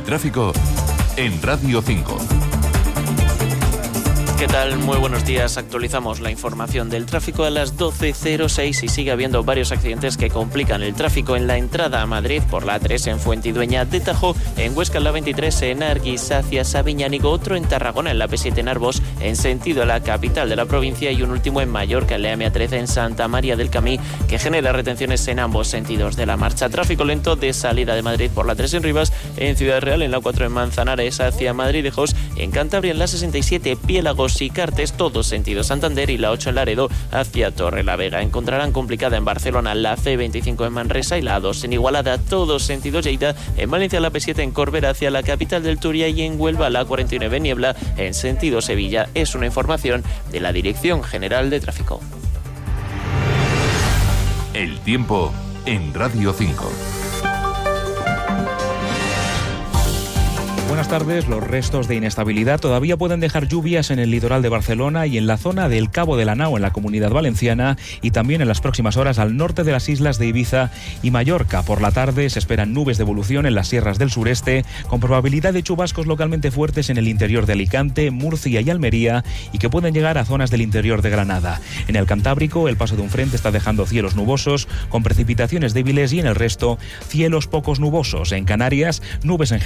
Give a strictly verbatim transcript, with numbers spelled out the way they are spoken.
tráfico en Radio cinco. ¿Qué tal? Muy buenos días. Actualizamos la información del tráfico a las doce cero seis y sigue habiendo varios accidentes que complican el tráfico en la entrada a Madrid por la A tres en Fuentidueña de Tajo, en Huesca en la veintitrés en Arguis hacia Sabiñánigo, otro en Tarragona en la P siete en Arbós en sentido a la capital de la provincia y un último en Mallorca en la M A trece en Santa María del Camí, que genera retenciones en ambos sentidos de la marcha. Tráfico lento de salida de Madrid por la tres en Rivas, en Ciudad Real en la cuatro en Manzanares hacia Madridejos, en Cantabria en la sesenta y siete Piélagos y Cartes, todos sentidos Santander, y la ocho en Laredo hacia Torrelavega. Encontrarán complicada en Barcelona la C veinticinco en Manresa y la A dos en Igualada, todos sentidos Lleida. En Valencia la P siete en Corbera hacia la capital del Turia y en Huelva la cuarenta y nueve en Niebla en sentido Sevilla. Es una información de la Dirección General de Tráfico. El tiempo en Radio cinco. Buenas tardes. Los restos de inestabilidad todavía pueden dejar lluvias en el litoral de Barcelona y en la zona del Cabo de la Nao en la Comunidad Valenciana, y también en las próximas horas al norte de las islas de Ibiza y Mallorca. Por la tarde se esperan nubes de evolución en las sierras del sureste, con probabilidad de chubascos localmente fuertes en el interior de Alicante, Murcia y Almería, y que pueden llegar a zonas del interior de Granada. En el Cantábrico, el paso de un frente está dejando cielos nubosos con precipitaciones débiles, y en el resto cielos pocos nubosos. En Canarias, nubes en